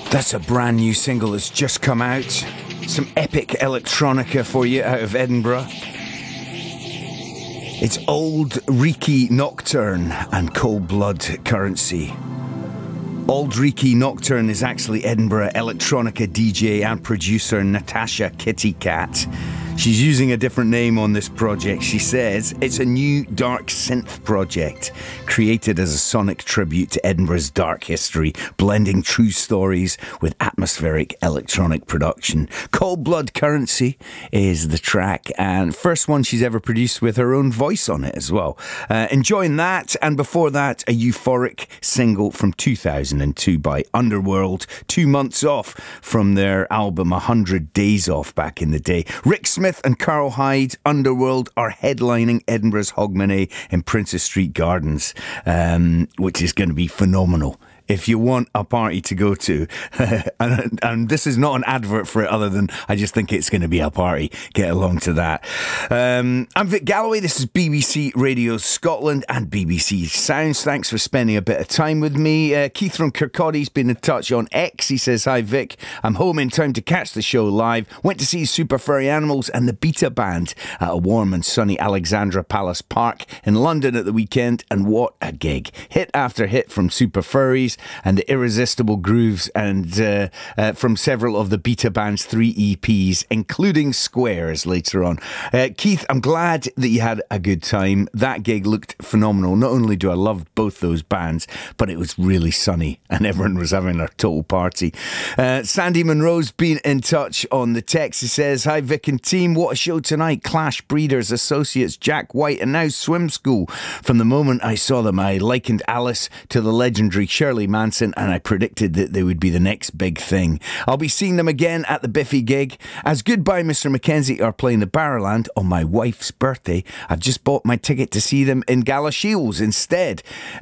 That's a brand new single that's just come out. Some epic electronica for you out of Edinburgh. It's Old Reeky Nocturne and Cold Blood Currency. Old Reeky Nocturne is actually Edinburgh electronica DJ and producer Natasha Kitty Cat. She's using a different name on this project. She says it's a new dark synth project created as a sonic tribute to Edinburgh's dark history, blending true stories with atmospheric electronic production. Cold Blood Currency is the track, and first one she's ever produced with her own voice on it as well. Enjoying that, and before that, a euphoric single from 2002 by Underworld, 2 months off from their album 100 Days Off back in the day. Rick Smith and Carl Hyde, Underworld, are headlining Edinburgh's Hogmanay in Princess Street Gardens, which is going to be phenomenal. If you want a party to go to, and this is not an advert for it other than I just think it's going to be a party, get along to that. I'm Vic Galloway, this is BBC Radio Scotland and BBC Sounds. Thanks for spending a bit of time with me. Keith from Kirkcaldy's been in touch on X. He says, "Hi Vic, I'm home in time to catch the show live. Went to see Super Furry Animals and the Beta Band at a warm and sunny Alexandra Palace Park in London at the weekend, and what a gig. Hit after hit from Super Furries and the irresistible grooves and from several of the Beta Band's 3 EPs, including Squares later on." Keith, I'm glad that you had a good time. That gig looked phenomenal. Not only do I love both those bands, but it was really sunny and everyone was having a total party. Sandy Monroe's been in touch on the text. He says, "Hi Vic and team, what a show tonight. Clash, Breeders, Associates, Jack White and now Swim School. From the moment I saw them, I likened Alice to the legendary Shirley Manson, and I predicted that they would be the next big thing. I'll be seeing them again at the Biffy gig. As Goodbye Mr. Mackenzie are playing the Barrowland on my wife's birthday, I've just bought my ticket to see them in Galashiels instead.